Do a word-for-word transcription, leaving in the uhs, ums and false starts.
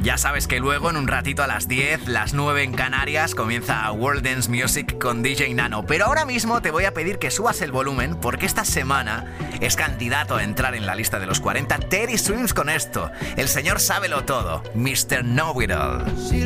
Ya sabes que luego en un ratito a las diez, las nueve en Canarias, comienza World Dance Music con D J Nano. Pero ahora mismo te voy a pedir que subas el volumen porque esta semana es candidato a entrar en la lista de los cuarenta Teddy Swims con esto. El señor sábelo todo, mister Know It All.